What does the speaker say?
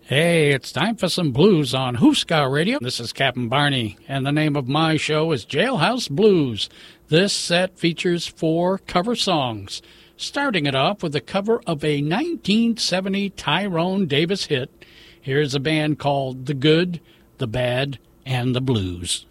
Hey, it's time for some blues on Hooska Radio. This is Captain Barney, and the name of my show is Jailhouse Blues. This set features 4 cover songs, starting it off with a cover of a 1970 Tyrone Davis hit. Here's a band called The Good, The Bad, and The Blues.